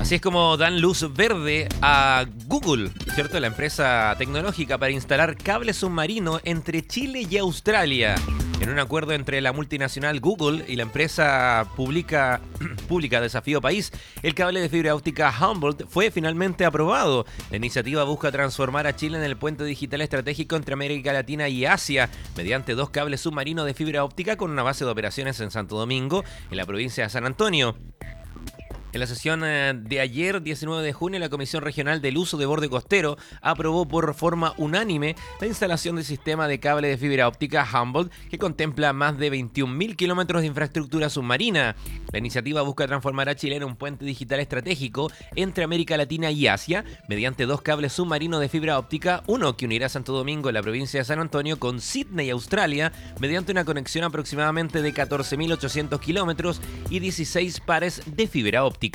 Así es como dan luz verde a Google, ¿cierto? La empresa tecnológica para instalar cable submarino entre Chile y Australia. En un acuerdo entre la multinacional Google y la empresa pública Desafío País, el cable de fibra óptica Humboldt fue finalmente aprobado. La iniciativa busca transformar a Chile en el puente digital estratégico entre América Latina y Asia mediante 2 cables submarinos de fibra óptica con una base de operaciones en Santo Domingo, en la provincia de San Antonio. En la sesión de ayer, 19 de junio, la Comisión Regional del Uso de Borde Costero aprobó por forma unánime la instalación del sistema de cable de fibra óptica Humboldt, que contempla más de 21.000 kilómetros de infraestructura submarina. La iniciativa busca transformar a Chile en un puente digital estratégico entre América Latina y Asia mediante 2 cables submarinos de fibra óptica, uno que unirá Santo Domingo, en la provincia de San Antonio, con Sydney, Australia, mediante una conexión aproximadamente de 14.800 kilómetros y 16 pares de fibra óptica.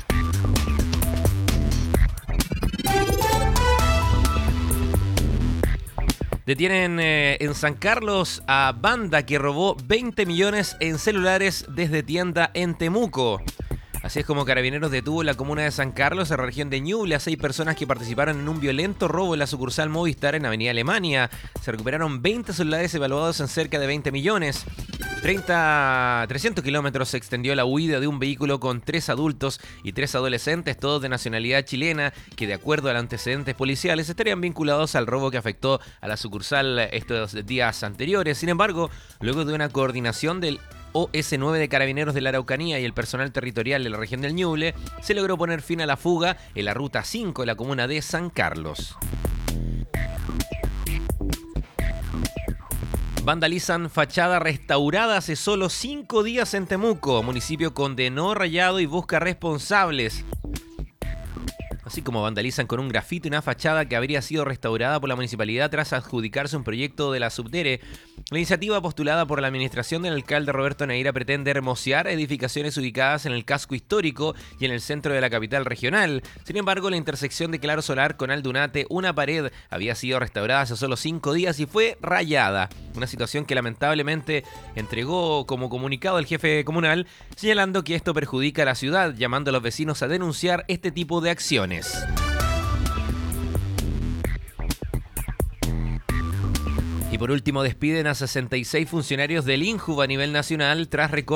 Detienen en San Carlos a banda que robó 20 millones en celulares desde tienda en Temuco. Así es como Carabineros detuvo en la comuna de San Carlos, en la región de Ñuble, a 6 personas que participaron en un violento robo en la sucursal Movistar en Avenida Alemania. Se recuperaron 20 celulares evaluados en cerca de 20 millones. 300 kilómetros se extendió la huida de un vehículo con 3 adultos y 3 adolescentes, todos de nacionalidad chilena, que de acuerdo a antecedentes policiales estarían vinculados al robo que afectó a la sucursal estos días anteriores. Sin embargo, luego de una coordinación del OS9 de Carabineros de la Araucanía y el personal territorial de la región del Ñuble, se logró poner fin a la fuga en la ruta 5 de la comuna de San Carlos. Vandalizan fachada restaurada hace solo 5 días en Temuco. Municipio condenó rayado y busca responsables. Así como vandalizan con un grafito una fachada que habría sido restaurada por la municipalidad tras adjudicarse un proyecto de la Subdere. La iniciativa postulada por la administración del alcalde Roberto Neira pretende hermosear edificaciones ubicadas en el casco histórico y en el centro de la capital regional. Sin embargo, la intersección de Claro Solar con Aldunate, una pared, había sido restaurada hace solo 5 días y fue rayada. Una situación que lamentablemente entregó como comunicado el jefe comunal, señalando que esto perjudica a la ciudad, llamando a los vecinos a denunciar este tipo de acciones. Y por último, despiden a 66 funcionarios del INJUV a nivel nacional tras